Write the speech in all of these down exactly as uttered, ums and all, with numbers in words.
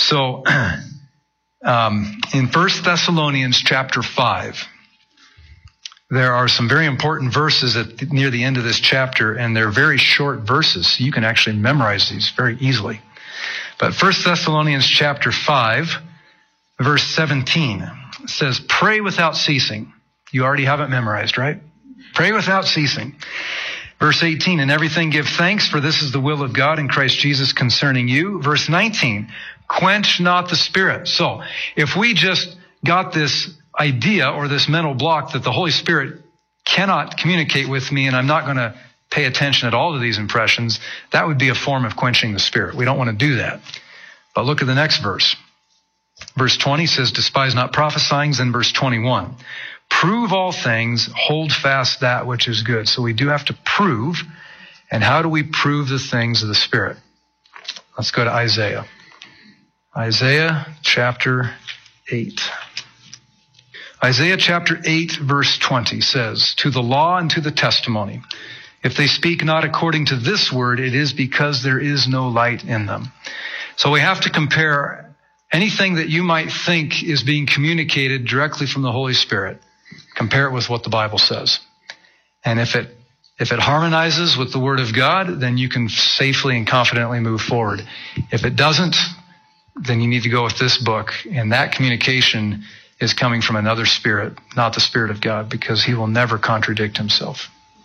So um, in First Thessalonians chapter five, there are some very important verses at the, near the end of this chapter, and they're very short verses, so you can actually memorize these very easily. But First Thessalonians chapter five, verse seventeen says, pray without ceasing. You already have it memorized, right? Pray without ceasing. Verse eighteen, in everything give thanks, for this is the will of God in Christ Jesus concerning you. Verse nineteen, quench not the Spirit. So if we just got this idea or this mental block that the Holy Spirit cannot communicate with me and I'm not going to pay attention at all to these impressions, that would be a form of quenching the Spirit. We don't want to do that. But look at the next verse. Verse twenty says, despise not prophesying. Then verse twenty-one, prove all things, hold fast that which is good. So we do have to prove. And how do we prove the things of the Spirit? Let's go to Isaiah. Isaiah chapter eight. Isaiah chapter eight, verse twenty says, to the law and to the testimony, if they speak not according to this word, it is because there is no light in them. So we have to compare anything that you might think is being communicated directly from the Holy Spirit. Compare it with what the Bible says. And if it if it harmonizes with the Word of God, then you can safely and confidently move forward. If it doesn't, then you need to go with this book. And that communication is coming from another spirit, not the Spirit of God, because he will never contradict himself.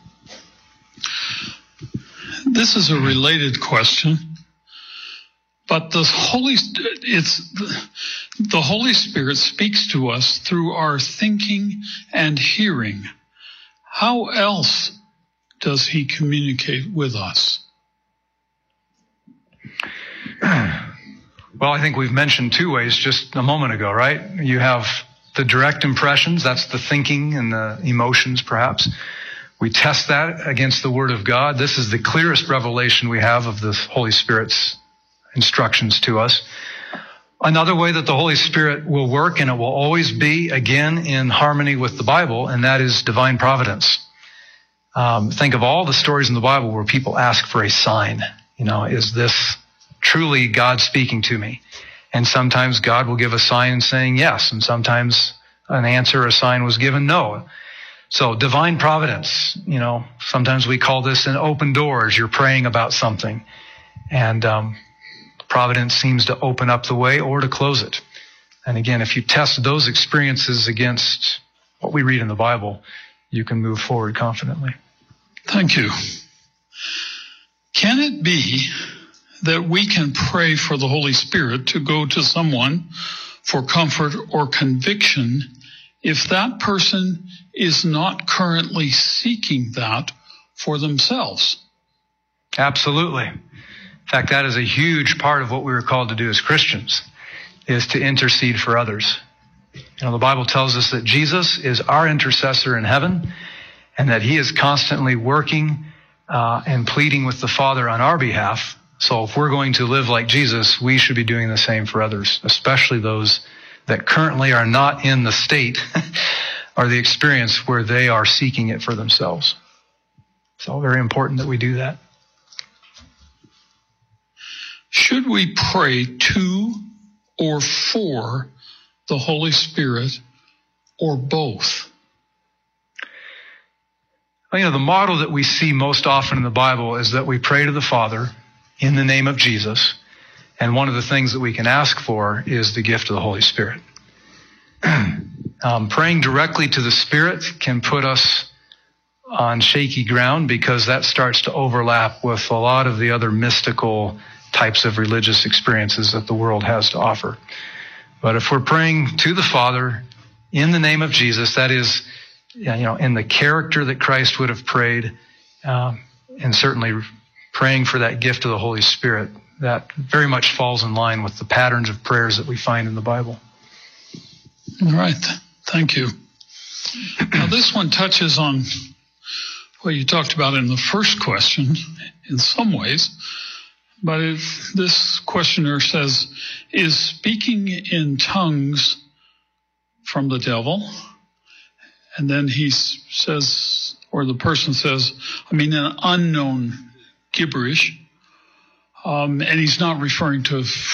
This is a related question, but the Holy it's the Holy Spirit speaks to us through our thinking and hearing. How else does he communicate with us? Well, I think we've mentioned two ways just a moment ago, right? You have the direct impressions, that's the thinking and the emotions, perhaps. We test that against the Word of God. This is the clearest revelation we have of the Holy Spirit's instructions to us. Another way that the Holy Spirit will work, and it will always be, again, in harmony with the Bible, and that is divine providence. Um, think of all the stories in the Bible where people ask for a sign. You know, is this truly God speaking to me? And sometimes God will give a sign saying yes, and sometimes an answer, a sign was given no. So divine providence, you know, sometimes we call this an open door as you're praying about something. And um, providence seems to open up the way or to close it. And again, if you test those experiences against what we read in the Bible, you can move forward confidently. Thank you. Can it be that we can pray for the Holy Spirit to go to someone for comfort or conviction if that person is not currently seeking that for themselves? Absolutely. In fact, that is a huge part of what we were called to do as Christians, is to intercede for others. You know, the Bible tells us that Jesus is our intercessor in heaven, and that he is constantly working uh, and pleading with the Father on our behalf. So if we're going to live like Jesus, we should be doing the same for others, especially those that currently are not in the state or the experience where they are seeking it for themselves. It's all very important that we do that. Should we pray to or for the Holy Spirit, or both? Well, you know, the model that we see most often in the Bible is that we pray to the Father in the name of Jesus. And one of the things that we can ask for is the gift of the Holy Spirit. um, praying directly to the Spirit can put us on shaky ground because that starts to overlap with a lot of the other mystical types of religious experiences that the world has to offer. But if we're praying to the Father in the name of Jesus, that is, you know, in the character that Christ would have prayed, um, and certainly praying for that gift of the Holy Spirit, that very much falls in line with the patterns of prayers that we find in the Bible. All right. Thank you. Now, this one touches on what you talked about in the first question in some ways. But if this questioner says, is speaking in tongues from the devil? And then he says, or the person says, I mean, an unknown gibberish. Um, and he's not referring to